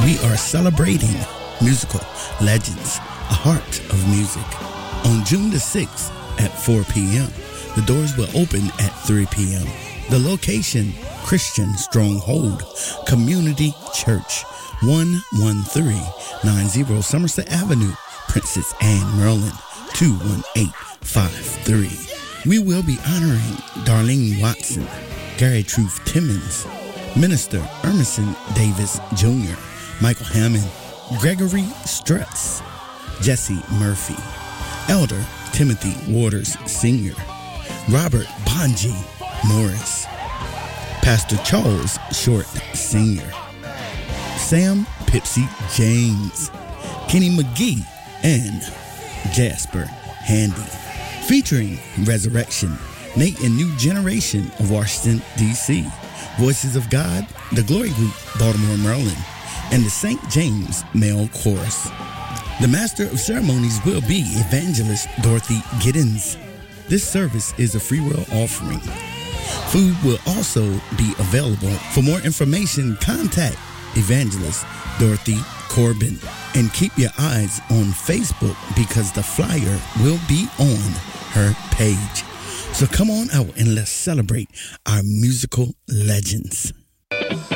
we are celebrating musical legends, a heart of music. On June the 6th at 4 p.m., the doors will open at 3 p.m. The location, Christian Stronghold Community Church, 11390 Somerset Avenue, Princess Anne, Maryland, 21853. We will be honoring Darlene Watson, Gary Truth Timmons, Minister Emerson Davis Jr., Michael Hammond, Gregory Strutz, Jesse Murphy, Elder Timothy Waters Sr., Robert Bonji Morris, Pastor Charles Short Sr., Sam Pipsy James, Kenny McGee, and Jasper Handy. Featuring Resurrection, Nate and New Generation of Washington, D.C., Voices of God, the Glory Group, Baltimore, Maryland, and the St. James Male Chorus. The Master of Ceremonies will be Evangelist Dorothy Giddens. This service is a free will offering. Food will also be available. For more information, contact Evangelist Dorothy Corbin. And keep your eyes on Facebook because the flyer will be on her page. So come on out and let's celebrate our musical legends.